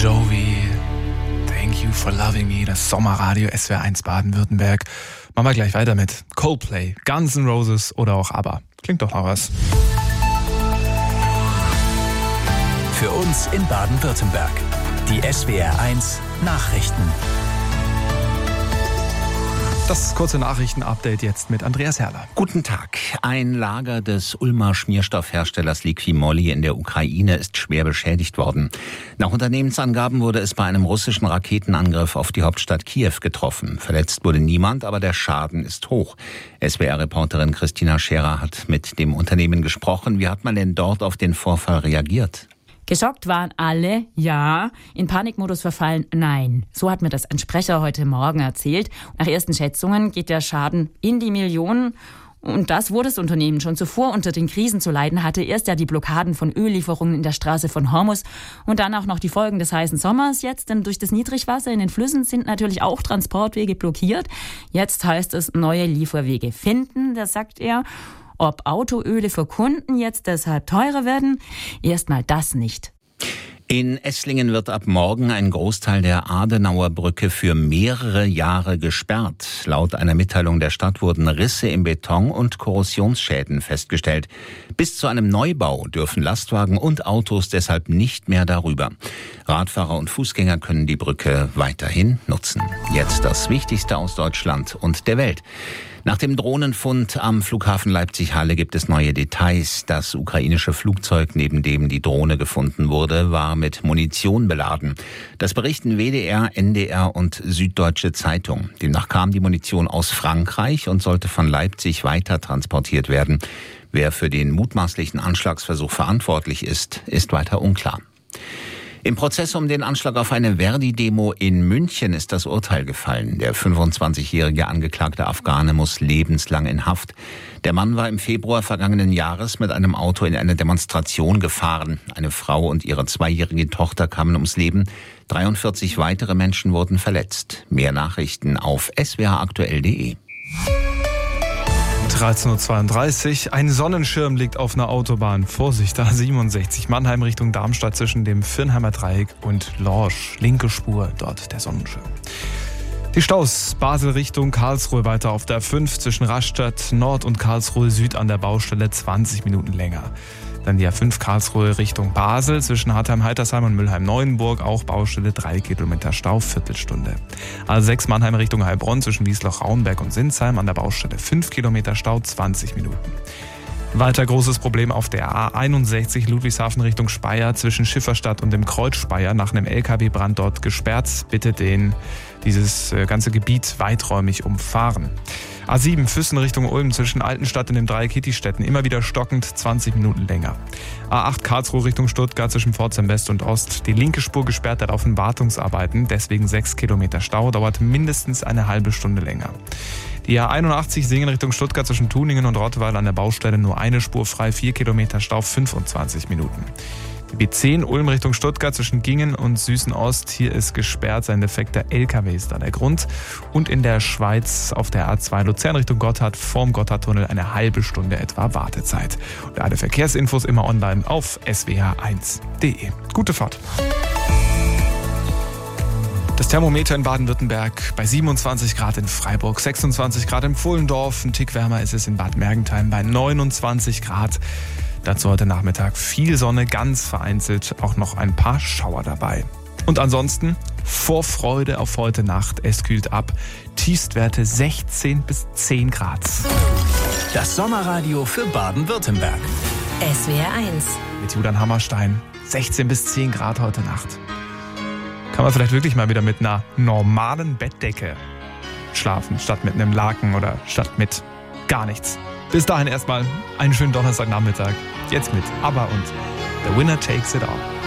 Jovi, Thank You for Loving Me, das Sommerradio SWR1 Baden-Württemberg. Machen wir gleich weiter mit Coldplay, Guns N' Roses oder auch ABBA. Klingt doch nach was. Für uns in Baden-Württemberg. Die SWR1 Nachrichten. Das kurze Nachrichtenupdate jetzt mit Andreas Herrler. Guten Tag. Ein Lager des Ulmer Schmierstoffherstellers Liqui-Moly in der Ukraine ist schwer beschädigt worden. Nach Unternehmensangaben wurde es bei einem russischen Raketenangriff auf die Hauptstadt Kiew getroffen. Verletzt wurde niemand, aber der Schaden ist hoch. SWR-Reporterin Christina Scherer hat mit dem Unternehmen gesprochen. Wie hat man denn dort auf den Vorfall reagiert? Geschockt waren alle, ja. In Panikmodus verfallen, nein. So hat mir das ein Sprecher heute Morgen erzählt. Nach ersten Schätzungen geht der Schaden in die Millionen. Und das, wo das Unternehmen schon zuvor unter den Krisen zu leiden hatte. Erst ja die Blockaden von Öllieferungen in der Straße von Hormuz und dann auch noch die Folgen des heißen Sommers jetzt. Denn durch das Niedrigwasser in den Flüssen sind natürlich auch Transportwege blockiert. Jetzt heißt es neue Lieferwege finden, das sagt er. Ob Autoöle für Kunden jetzt deshalb teurer werden? Erstmal das nicht. In Esslingen wird ab morgen ein Großteil der Adenauer Brücke für mehrere Jahre gesperrt. Laut einer Mitteilung der Stadt wurden Risse im Beton und Korrosionsschäden festgestellt. Bis zu einem Neubau dürfen Lastwagen und Autos deshalb nicht mehr darüber. Radfahrer und Fußgänger können die Brücke weiterhin nutzen. Jetzt das Wichtigste aus Deutschland und der Welt. Nach dem Drohnenfund am Flughafen Leipzig-Halle gibt es neue Details. Das ukrainische Flugzeug, neben dem die Drohne gefunden wurde, war mit Munition beladen. Das berichten WDR, NDR und Süddeutsche Zeitung. Demnach kam die Munition aus Frankreich und sollte von Leipzig weiter transportiert werden. Wer für den mutmaßlichen Anschlagsversuch verantwortlich ist, ist weiter unklar. Im Prozess um den Anschlag auf eine Verdi-Demo in München ist das Urteil gefallen. Der 25-jährige angeklagte Afghane muss lebenslang in Haft. Der Mann war im Februar vergangenen Jahres mit einem Auto in eine Demonstration gefahren. Eine Frau und ihre 2-jährige Tochter kamen ums Leben. 43 weitere Menschen wurden verletzt. Mehr Nachrichten auf swraktuell.de. 13.32 Uhr. Ein Sonnenschirm liegt auf einer Autobahn. Vorsicht, A67 Mannheim Richtung Darmstadt zwischen dem Firnheimer Dreieck und Lorsch. Linke Spur, dort der Sonnenschirm. Die Staus Basel Richtung Karlsruhe weiter auf der 5 zwischen Rastatt Nord und Karlsruhe Süd an der Baustelle 20 Minuten länger. Dann die A5 Karlsruhe Richtung Basel zwischen Hartheim-Heitersheim und Mülheim-Neuenburg, auch Baustelle 3 Kilometer Stau, Viertelstunde. A6 Mannheim Richtung Heilbronn zwischen Wiesloch-Raunberg und Sinsheim an der Baustelle 5 Kilometer Stau, 20 Minuten. Weiter großes Problem auf der A61 Ludwigshafen Richtung Speyer zwischen Schifferstadt und dem Kreuz Speyer nach einem LKW-Brand dort gesperrt. Bitte dieses ganze Gebiet weiträumig umfahren. A7 Füssen Richtung Ulm zwischen Altenstadt und dem Dreieck Hittistetten immer wieder stockend, 20 Minuten länger. A8 Karlsruhe Richtung Stuttgart zwischen Pforzheim West und Ost. Die linke Spur gesperrt, da laufen Wartungsarbeiten, deswegen 6 Kilometer Stau, dauert mindestens eine halbe Stunde länger. Die A81 Singen Richtung Stuttgart zwischen Tuningen und Rottweil an der Baustelle nur eine Spur frei, 4 Kilometer Stau, 25 Minuten. Die B10 Ulm Richtung Stuttgart zwischen Gingen und Süßen-Ost, hier ist gesperrt, sein defekter LKW ist da der Grund. Und in der Schweiz auf der A2 Luzern Richtung Gotthard vorm Gotthardtunnel eine halbe Stunde etwa Wartezeit. Und alle Verkehrsinfos immer online auf swr1.de. Gute Fahrt. Das Thermometer in Baden-Württemberg bei 27 Grad in Freiburg, 26 Grad in Pfullendorf, ein Tick wärmer ist es in Bad Mergentheim bei 29 Grad. Dazu heute Nachmittag viel Sonne, ganz vereinzelt auch noch ein paar Schauer dabei. Und ansonsten Vorfreude auf heute Nacht, es kühlt ab, Tiefstwerte 16 bis 10 Grad. Das Sommerradio für Baden-Württemberg. SWR1. Mit Julian Hammerstein, 16 bis 10 Grad heute Nacht. Kann man vielleicht wirklich mal wieder mit einer normalen Bettdecke schlafen, statt mit einem Laken oder statt mit gar nichts. Bis dahin erstmal einen schönen Donnerstagnachmittag. Jetzt mit ABBA und The Winner Takes It All.